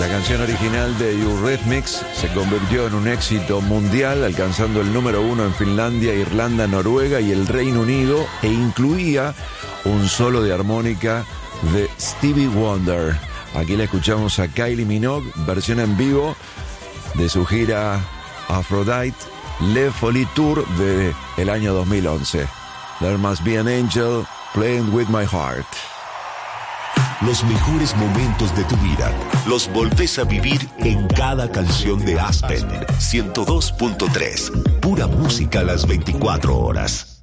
canción original de Eurythmics se convirtió en un éxito mundial, alcanzando el número 1 en Finlandia, Irlanda, Noruega y el Reino Unido, e incluía un solo de armónica de Stevie Wonder. Aquí la escuchamos a Kylie Minogue, versión en vivo de su gira Aphrodite Le Folie Tour del año 2011. There Must Be an Angel Playing With My Heart. Los mejores momentos de tu vida los volvés a vivir en cada canción de Aspen. 102.3. Pura música a las 24 horas.